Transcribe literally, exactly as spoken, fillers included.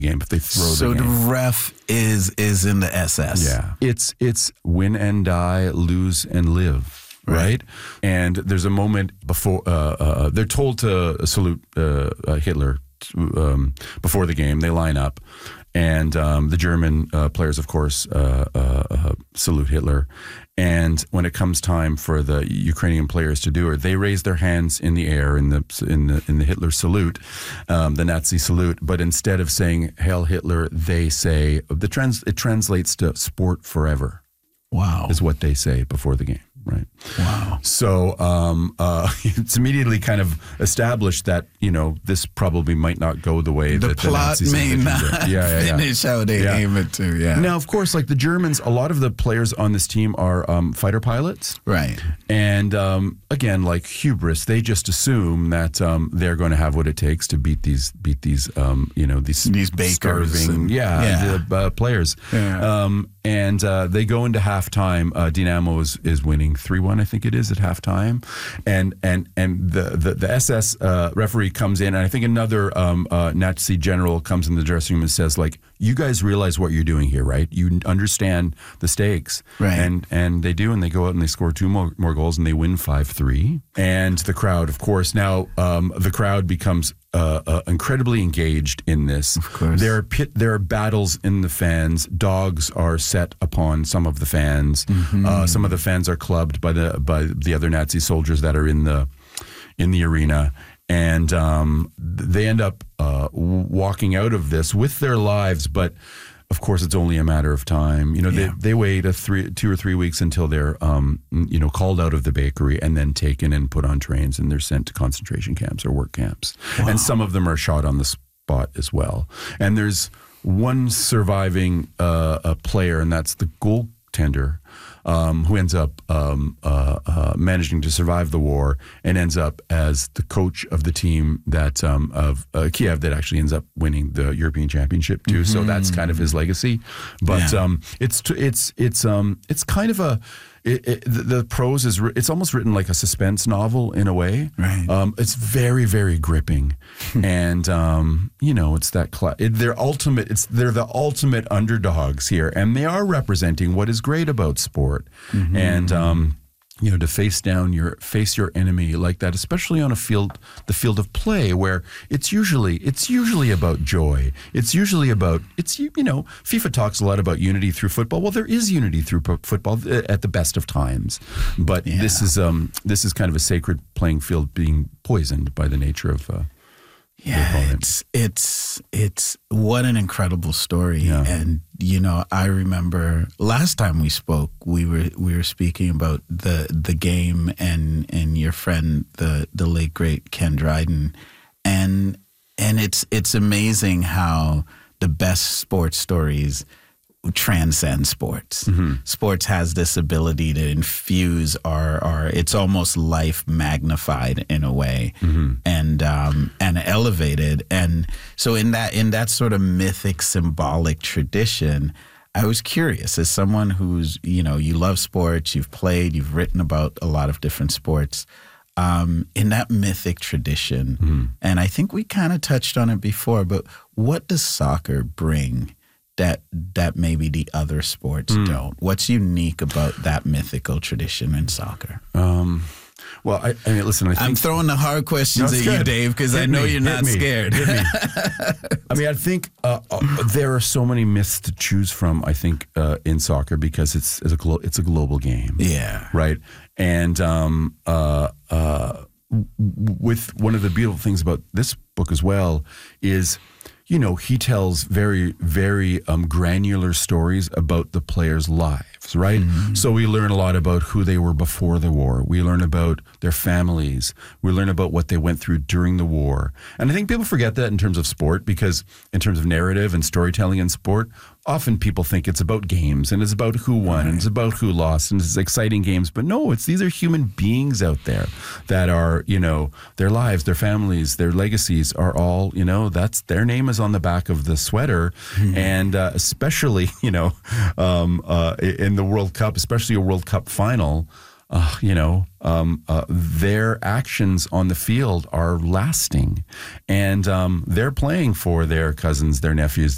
game if they throw so the game. So the ref is is in the S S. Yeah. It's it's win and die, lose and live, right? right? And there's a moment before uh, uh, they're told to salute uh, uh, Hitler um, before the game. They line up. And um, the German uh, players, of course, uh, uh, uh, salute Hitler. And when it comes time for the Ukrainian players to do it, they raise their hands in the air in the in the in the Hitler salute, um, the Nazi salute. But instead of saying "Hail Hitler," they say the trans it translates to "Sport forever." Wow, is what they say before the game. Right. Wow. So um, uh, it's immediately kind of established that, you know, this probably might not go the way the that the plot Nazis may not yeah, yeah, yeah. finish how they yeah. aim it to. Yeah. Now, of course, like the Germans, a lot of the players on this team are um, fighter pilots. Right. And um, again, like hubris, they just assume that um, they're going to have what it takes to beat these, beat these, um, you know, these these bakers, starving, and, yeah, yeah. The, uh, players. Yeah. Um, and uh, they go into halftime. Uh, Dynamo is, is winning three one, I think it is, at halftime. And and and the the, the S S uh, referee comes in, and I think another um, uh, Nazi general comes in the dressing room and says, like, you guys realize what you're doing here, right? You understand the stakes. Right. And and they do, and they go out and they score two more, more goals, and they win five three. And the crowd, of course, now um, the crowd becomes Uh, uh, incredibly engaged in this. Of course. There are pit, there are battles in the fans. Dogs are set upon some of the fans. Mm-hmm. Uh, some of the fans are clubbed by the by the other Nazi soldiers that are in the in the arena, and um, they end up uh, walking out of this with their lives. But of course, it's only a matter of time. You know, Yeah. they they wait a three, two or three weeks until they're, um, you know, called out of the bakery and then taken and put on trains, and they're sent to concentration camps or work camps. Wow. And some of them are shot on the spot as well. And there's one surviving uh, a player, and that's the goaltender, um, who ends up um, uh, uh, managing to survive the war and ends up as the coach of the team that um, of uh, Kiev that actually ends up winning the European Championship too. Mm-hmm. So that's kind of his legacy. But Yeah. um, it's it's it's um, it's kind of a it, it, the, the prose is it's almost written like a suspense novel in a way. Right. Um, it's very very gripping, and um, you know it's that cl- it, they're ultimate. It's they're the ultimate underdogs here, and they are representing what is great about sport. Mm-hmm. And um, you know, to face down your face your enemy like that, especially on a field, the field of play, where it's usually it's usually about joy. It's usually about it's you you know, FIFA talks a lot about unity through football. Well, there is unity through p- football at the best of times, but Yeah. this is um this is kind of a sacred playing field being poisoned by the nature of. Uh, Yeah, it's it's it's what an incredible story. Yeah. And you know, I remember last time we spoke, we were we were speaking about the the game and and your friend, the the late great Ken Dryden, and and it's it's amazing how the best sports stories transcend sports. Mm-hmm. Sports has this ability to infuse our, our it's almost life magnified in a way, mm-hmm. and um, and elevated. And so in that in that sort of mythic, symbolic tradition, I was curious, as someone who's, you know, you love sports, you've played, you've written about a lot of different sports, um, in that mythic tradition, mm-hmm. and I think we kind of touched on it before, but what does soccer bring that that maybe the other sports mm. don't? What's unique about that mythical tradition in soccer? Um, well, I, I mean, listen, I think... I'm throwing the hard questions no, at good. you, Dave, because I know me, you're not me, scared. Hit me. I mean, I think uh, uh, there are so many myths to choose from, I think, uh, in soccer, because it's, it's, a glo- it's a global game. Yeah. Right? And um, uh, uh, w- with one of the beautiful things about this book as well is... You know, he tells very, very um, granular stories about the players' lives, right? Mm-hmm. So we learn a lot about who they were before the war. We learn about their families. We learn about what they went through during the war. And I think people forget that in terms of sport, because in terms of narrative and storytelling in sport, often people think it's about games and it's about who won right. and it's about who lost and it's exciting games. But no, it's these are human beings out there that are, you know, their lives, their families, their legacies are all, you know, that's their name is on the back of the sweater. Mm-hmm. And uh, especially, you know, um, uh, in the World Cup, especially a World Cup final, Uh, you know, um, uh, their actions on the field are lasting, and um, they're playing for their cousins, their nephews,